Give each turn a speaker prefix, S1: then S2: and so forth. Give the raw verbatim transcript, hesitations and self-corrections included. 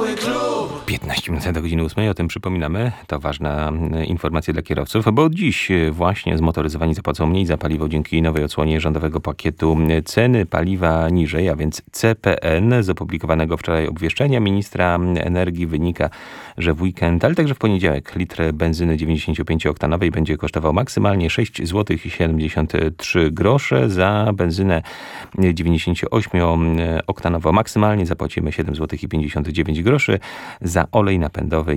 S1: piętnaście minut do godziny ósmej, o tym przypominamy. To ważna informacja dla kierowców, bo dziś właśnie zmotoryzowani zapłacą mniej za paliwo dzięki nowej odsłonie rządowego pakietu ceny paliwa niżej, a więc C P N. Z opublikowanego wczoraj obwieszczenia ministra energii wynika, że w weekend, ale także w poniedziałek litr benzyny dziewięćdziesięciopięciooktanowej będzie kosztował maksymalnie sześć złotych siedemdziesiąt trzy grosze. Za benzynę dziewięćdziesięcioośmioktanową maksymalnie zapłacimy siedem złotych pięćdziesiąt dziewięć groszy. Za olej napędowy